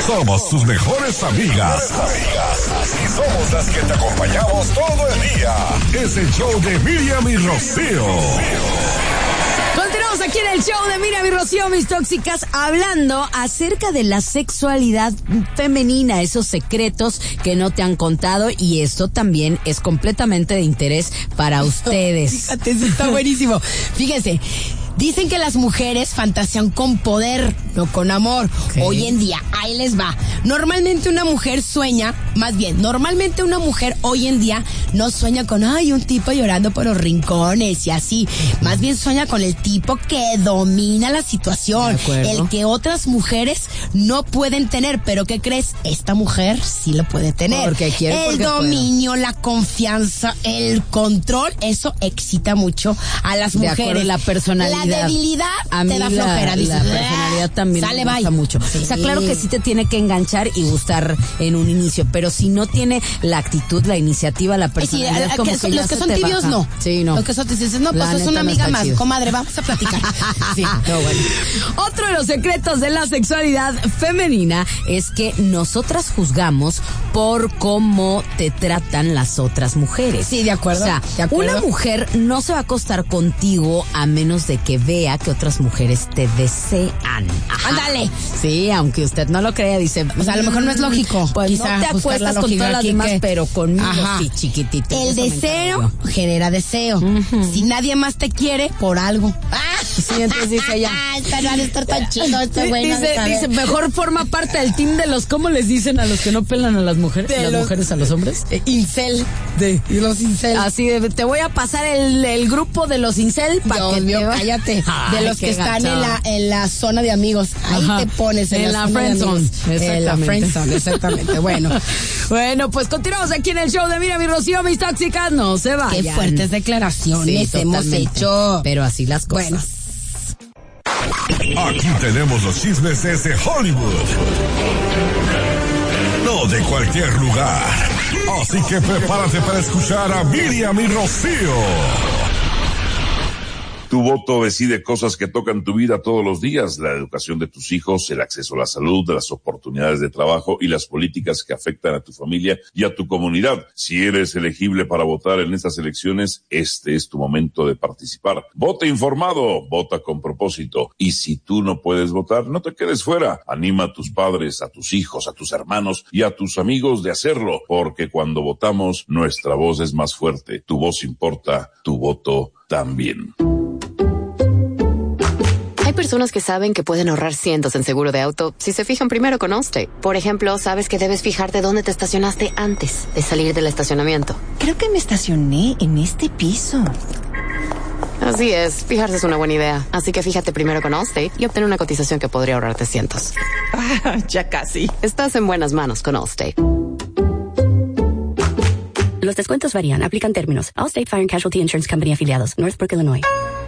Somos tus mejores amigas. Y somos las que te acompañamos todo el día. Es el show de Miriam y Rocío. Continuamos aquí en el show de Miriam y Rocío, mis tóxicas, hablando acerca de la sexualidad femenina, esos secretos que no te han contado, y esto también es completamente de interés para ustedes. Fíjate, eso está buenísimo. Fíjense. Dicen que las mujeres fantasean con poder, no con amor. Okay. Hoy en día, ahí les va. Normalmente una mujer hoy en día no sueña con, un tipo llorando por los rincones y así. Más bien sueña con el tipo que domina la situación. El que otras mujeres no pueden tener. Pero ¿qué crees? Esta mujer sí lo puede tener. Porque quiere, el dominio, la confianza, el control, eso excita mucho a las mujeres. De acuerdo, la personalidad. La debilidad te da flojera. La personalidad también me gusta mucho. Sí. O sea, claro que sí te tiene que enganchar y gustar en un inicio, pero si no tiene la actitud, la iniciativa, la personalidad, sí, como que los que son tibios, baja. No. Sí, no. Los que son tibios, no, pues es una amiga más, chido. Comadre, vamos a platicar. Sí, no, bueno. Otro de los secretos de la sexualidad femenina es que nosotras juzgamos por cómo te tratan las otras mujeres. Sí, de acuerdo. O sea, una mujer no se va a acostar contigo a menos de que vea que otras mujeres te desean. ¡Ándale! Sí, aunque usted no lo crea, dice. O sea, a lo mejor no es lógico. Pues quizá no te acuestas con todas las demás, pero conmigo sí, chiquitito. El deseo genera deseo. Uh-huh. Si nadie más te quiere, por algo. Sí, entonces dice ella. Pero al estar tan chido, bueno. Dice, mejor forma parte del team de los, ¿cómo les dicen a los que no pelan a las mujeres? ¿Las mujeres a los hombres? Incel. Y los incel. Así de, te voy a pasar el grupo de los incel para que Dios, cállate. De los que están en la zona de amigos. Ahí te pones en la friendzone. En la friendzone, exactamente. Bueno, pues continuamos aquí en el show de Miriam y Rocío, mis tóxicas. No se vayan. Qué fuertes declaraciones hemos hecho. Pero así las cosas. Bueno. Aquí tenemos los chismes desde Hollywood. No de cualquier lugar. Así que prepárate para escuchar a Miriam y Rocío. Tu voto decide cosas que tocan tu vida todos los días: la educación de tus hijos, el acceso a la salud, las oportunidades de trabajo y las políticas que afectan a tu familia y a tu comunidad. Si eres elegible para votar en estas elecciones, este es tu momento de participar. Vota informado, vota con propósito. Y si tú no puedes votar, no te quedes fuera. Anima a tus padres, a tus hijos, a tus hermanos y a tus amigos de hacerlo, porque cuando votamos, nuestra voz es más fuerte. Tu voz importa, tu voto también. Hay personas que saben que pueden ahorrar cientos en seguro de auto si se fijan primero con Allstate. Por ejemplo, sabes que debes fijarte dónde te estacionaste antes de salir del estacionamiento. Creo que me estacioné en este piso. Así es, fijarse es una buena idea. Así que fíjate primero con Allstate y obtén una cotización que podría ahorrarte cientos. Ya casi. Estás en buenas manos con Allstate. Los descuentos varían. Aplican términos. Allstate Fire and Casualty Insurance Company afiliados. Northbrook, Illinois.